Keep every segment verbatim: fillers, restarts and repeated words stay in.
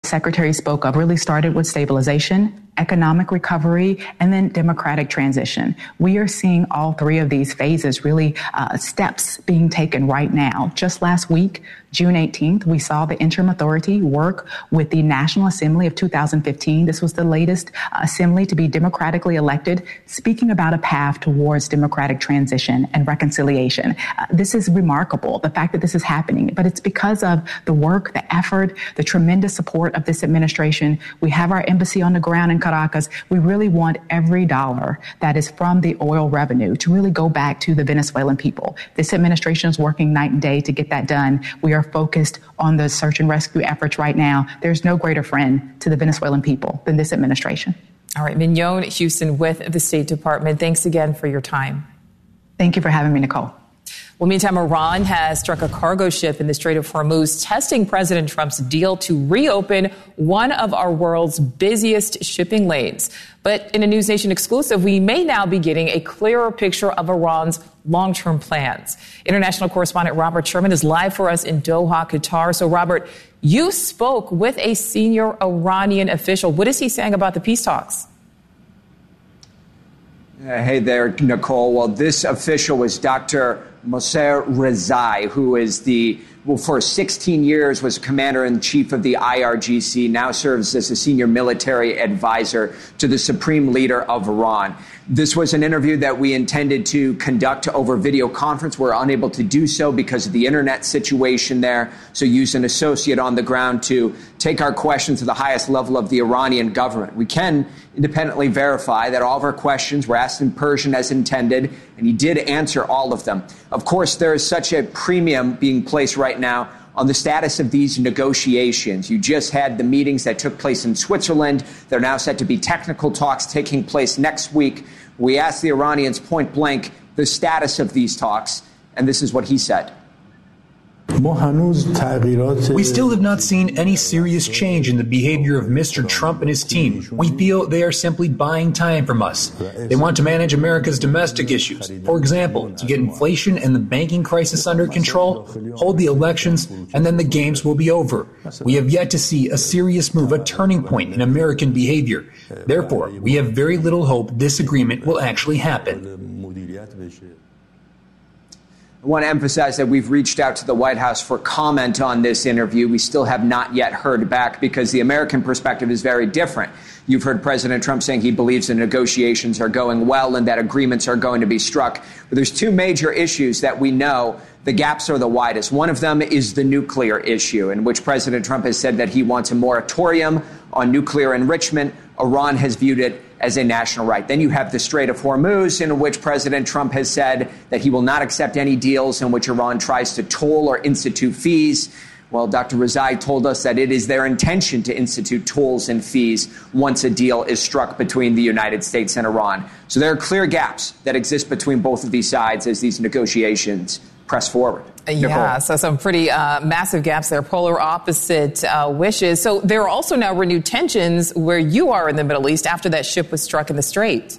Secretary spoke of really started with stabilization, economic recovery, and then democratic transition. We are seeing all three of these phases, really uh, steps being taken right now. Just last week, June eighteenth, we saw the interim authority work with the National Assembly of two thousand fifteen. This was the latest uh, assembly to be democratically elected, speaking about a path towards democratic transition and reconciliation. Uh, this is remarkable, the fact that this is happening, but it's because of the work, the effort, the tremendous support of this administration. We have our embassy on the ground in Caracas. We really want every dollar that is from the oil revenue to really go back to the Venezuelan people. This administration is working night and day to get that done. We are focused on the search and rescue efforts right now. There's no greater friend to the Venezuelan people than this administration. All right, Mignon Houston with the State Department. Thanks again for your time. Thank you for having me, Nicole. Well, meantime, Iran has struck a cargo ship in the Strait of Hormuz, testing President Trump's deal to reopen one of our world's busiest shipping lanes. But in a News Nation exclusive, we may now be getting a clearer picture of Iran's long-term plans. International correspondent Robert Sherman is live for us in Doha, Qatar. So, Robert, you spoke with a senior Iranian official. What is he saying about the peace talks? Uh, hey there, Nicole. Well, this official was Doctor Moser Rezai, who is the, well, for sixteen years was commander-in-chief of the I R G C, now serves as a senior military advisor to the supreme leader of Iran. This was an interview that we intended to conduct over video conference. We're unable to do so because of the internet situation there. So used an associate on the ground to take our questions to the highest level of the Iranian government. We can independently verify that all of our questions were asked in Persian as intended, and he did answer all of them. Of course, there is such a premium being placed right now on the status of these negotiations. You just had the meetings that took place in Switzerland. They're now set to be technical talks taking place next week. We asked the Iranians point blank the status of these talks, and this is what he said. We still have not seen any serious change in the behavior of Mister Trump and his team. We feel they are simply buying time from us. They want to manage America's domestic issues. For example, to get inflation and the banking crisis under control, hold the elections, and then the games will be over. We have yet to see a serious move, a turning point in American behavior. Therefore, we have very little hope this agreement will actually happen. I want to emphasize that we've reached out to the White House for comment on this interview. We still have not yet heard back because the American perspective is very different. You've heard President Trump saying he believes the negotiations are going well and that agreements are going to be struck. But there's two major issues that we know the gaps are the widest. One of them is the nuclear issue, in which President Trump has said that he wants a moratorium on nuclear enrichment. Iran has viewed it as a national right. Then you have the Strait of Hormuz, in which President Trump has said that he will not accept any deals in which Iran tries to toll or institute fees. Well, Doctor Rezai told us that it is their intention to institute tolls and fees once a deal is struck between the United States and Iran. So there are clear gaps that exist between both of these sides as these negotiations press forward. Yeah, Nicole. so some pretty uh, massive gaps there, polar opposite uh, wishes. So there are also now renewed tensions where you are in the Middle East after that ship was struck in the Strait.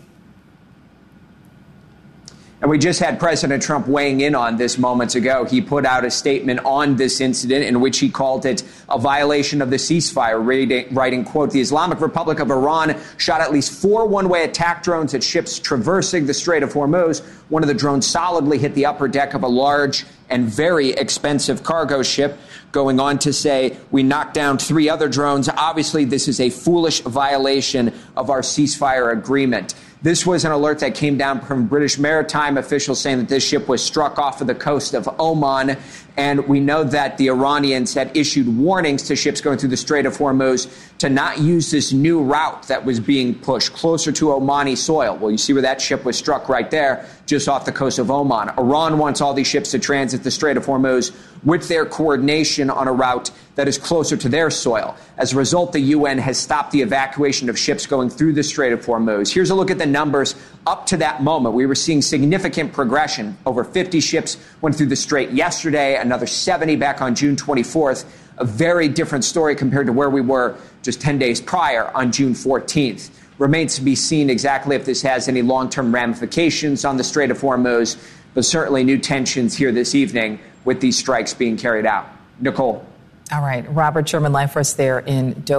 And we just had President Trump weighing in on this moments ago. He put out a statement on this incident in which he called it a violation of the ceasefire, writing, writing, quote, the Islamic Republic of Iran shot at least four one-way attack drones at ships traversing the Strait of Hormuz. One of the drones solidly hit the upper deck of a large and very expensive cargo ship, going on to say, we knocked down three other drones. Obviously, this is a foolish violation of our ceasefire agreement. This was an alert that came down from British maritime officials saying that this ship was struck off of the coast of Oman. And we know that the Iranians had issued warnings to ships going through the Strait of Hormuz to not use this new route that was being pushed closer to Omani soil. Well, you see where that ship was struck right there, just off the coast of Oman. Iran wants all these ships to transit the Strait of Hormuz with their coordination on a route that is closer to their soil. As a result, the U N has stopped the evacuation of ships going through the Strait of Hormuz. Here's a look at the numbers up to that moment. We were seeing significant progression. Over fifty ships went through the Strait yesterday, another seventy back on June twenty-fourth. A very different story compared to where we were just ten days prior on June fourteenth. Remains to be seen exactly if this has any long-term ramifications on the Strait of Hormuz, but certainly new tensions here this evening with these strikes being carried out. Nicole. All right. Robert Sherman live for us there in Doha.